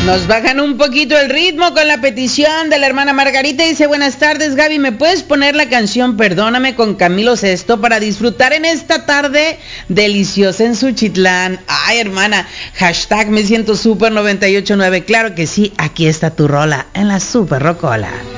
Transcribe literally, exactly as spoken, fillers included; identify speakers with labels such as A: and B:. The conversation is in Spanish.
A: Nos bajan un poquito el ritmo con la petición de la hermana Margarita. Dice: buenas tardes, Gaby, ¿me puedes poner la canción Perdóname con Camilo Sesto para disfrutar en esta tarde deliciosa en Suchitlán? Ay, hermana, hashtag me siento super noventa y ocho punto nueve. Claro que sí, aquí está tu rola en la Super Rocola.